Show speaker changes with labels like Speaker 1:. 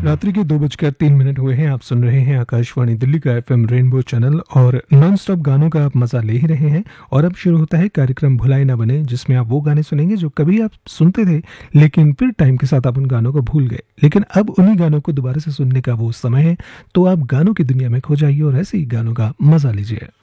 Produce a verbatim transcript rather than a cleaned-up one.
Speaker 1: रात्रि के दो बजकर तीन मिनट हुए हैं। आप सुन रहे हैं आकाशवाणी दिल्ली का एफएम रेनबो चैनल और नॉन स्टॉप गानों का आप मजा ले ही रहे हैं। और अब शुरू होता है कार्यक्रम भुलाए ना बने, जिसमें आप वो गाने सुनेंगे जो कभी आप सुनते थे लेकिन फिर टाइम के साथ आप उन गानों को भूल गए, लेकिन अब उन्हीं गानों को दोबारा से सुनने का वो समय है। तो आप गानों की दुनिया में खो जाइए और ऐसे ही गानों का मजा लीजिए।